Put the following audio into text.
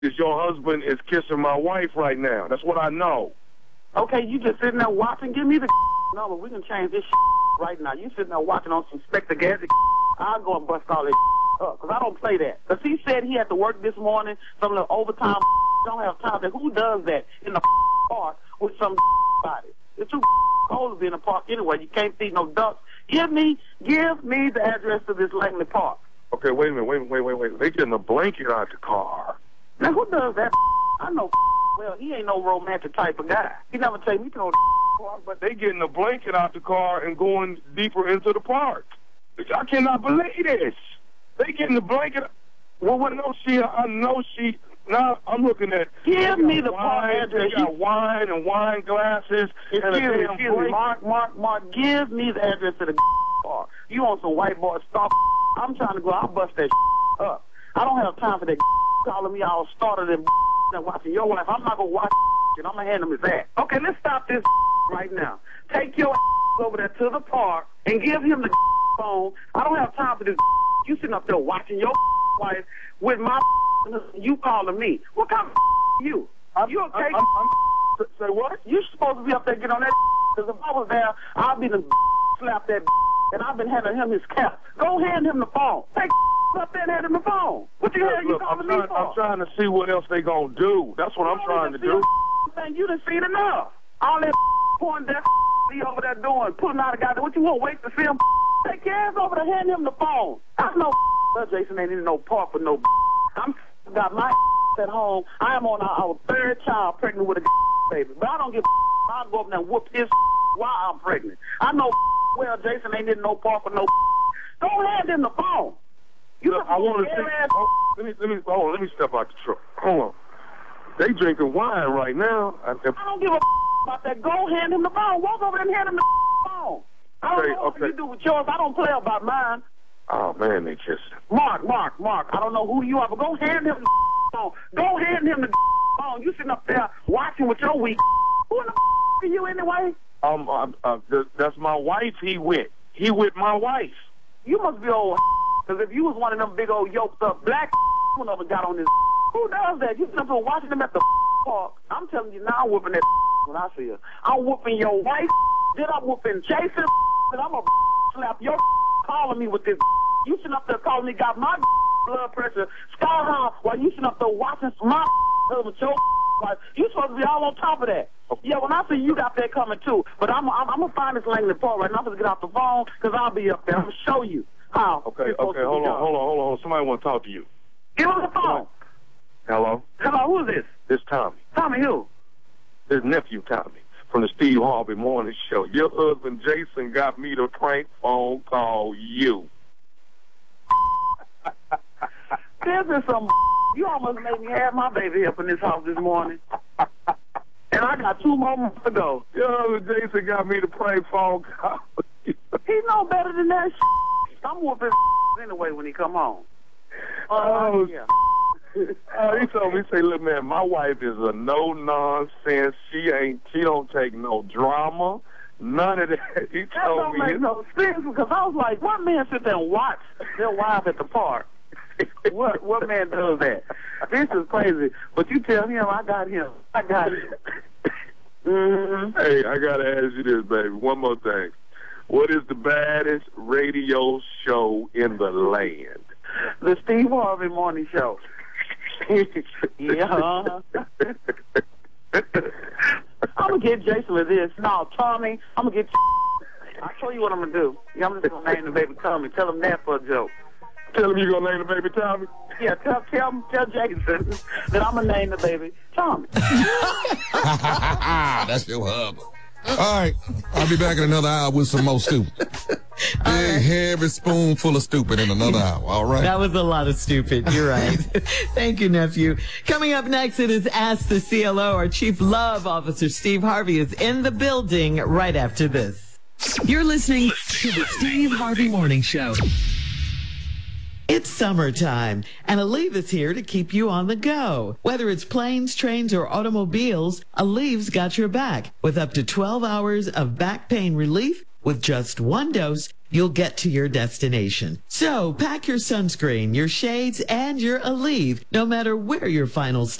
is your husband is kissing my wife right now. That's what I know. Okay, you just sitting there watching. Give me the number. We can change this right now. You sitting there watching on some Spectre Gadget. I'll go and bust all this up, because I don't play that. Because he said he had to work this morning, some little overtime. Don't have time. Who does that in the park with some body? It's too cold to be in the park anyway. You can't feed no ducks. Give me the address to this Langley Park. Okay, wait a minute. They getting a blanket out the car. Now, who does that? I know well, he ain't no romantic type of guy. He never take me to no park, but they getting a blanket out the car and going deeper into the park. I cannot believe this. They getting the blanket. Well, I know she. Now I'm looking at. Give me the park address. They got wine and wine glasses. Excuse me, Mark. Give me the address to the park. You want some white boy stuff? I'm trying to go. I'll bust that up. I don't have time for that calling me all started and watching your wife. I'm not gonna watch and I'm gonna hand him his ass. Okay, let's stop this right now. Take your over there to the park and give him the phone. I don't have time for this. You sitting up there watching your wife with my you calling me. What kind of you? You okay? Say what? You supposed to be up there getting on that because if I was there, I'd be the slap that and I've been handing him his cap. Go hand him the phone. Take up there and hand him the phone. What the hell you calling me for? I'm trying to see what else they gonna do. That's what I'm trying to do. You done seen enough. All that porn that he over there doing, putting out a guy. What you want? Wait to see him? Take your ass over there, hand him the phone. I know Jason ain't in no park with no. I'm got my at home. I am on our third child pregnant with a baby, but I don't give. I'll go up there and whoop his while I'm pregnant. I know well Jason ain't in no park with no. Don't hand him the phone. Look, I want to see. Let me step out the truck. Hold on. They drinking wine right now. I don't give a about that. Go hand him the phone. Walk over there and hand him the phone. I don't know what you do with yours. I don't play about mine. Oh, man, they kissing. Mark. I don't know who you are, but go hand him the phone. Go hand him the phone. You sitting up there watching with your weak. Who in the are you anyway? That's my wife he with. He with my wife. You must be old. Because if you was one of them big old yoked up black one of them got on this. Who does that? You sit up watching them at the park. I'm telling you now, I'm whooping that when I see her. I'm whooping your wife. Then I'm whooping Jason. And I'm going to slap your calling me with this. You sitting up there calling me, got my blood pressure sky high while you sitting up there watching my with your wife. You supposed to be all on top of that. Okay. Yeah, when I see you got that coming too. But I'm going to find this Langley Park right now. I'm going to get off the phone because I'll be up there. I'm going to show you how. Okay, hold on. Somebody want to talk to you. Get on the phone. Hello? Hello, who is this? This Tommy. Tommy who? His nephew, Tommy, from the Steve Harvey Morning Show. Your husband, Jason, got me to prank phone call you. This is some you almost made me have my baby up in this house this morning. And I got 2 more months to go. Your husband, Jason, got me to prank phone call you. He know better than that. I'm whooping anyway when he come home. Yeah. He told me, say, look, man, my wife is a no-nonsense. She don't take no drama, none of that. He that don't make no sense, because I was like, what man sit there and watch their wife at the park? What man does that? This is crazy. But you tell him, I got him. Mm-hmm. Hey, I got to ask you this, baby. One more thing. What is the baddest radio show in the land? The Steve Harvey Morning Show. Yeah. I'm going to get Jason with this. No, Tommy, I'm going to get I'll show you what I'm going to do. Yeah, I'm just going to name the baby Tommy. Tell him that for a joke. Tell him you're going to name the baby Tommy? Yeah, tell Jason that I'm going to name the baby Tommy. That's your hub. All right, I'll be back in another hour with some more stupid. Big, heavy spoonful of stupid in another hour. All right. That was a lot of stupid. You're right. Thank you, nephew. Coming up next, it is Ask the CLO. Our Chief Love Officer, Steve Harvey, is in the building right after this. You're listening to the Steve Harvey Morning Show. It's summertime, and Aleve is here to keep you on the go. Whether it's planes, trains, or automobiles, Aleve's got your back with up to 12 hours of back pain relief with just 1 dose you'll get to your destination. So pack your sunscreen, your shades, and your Aleve, no matter where your final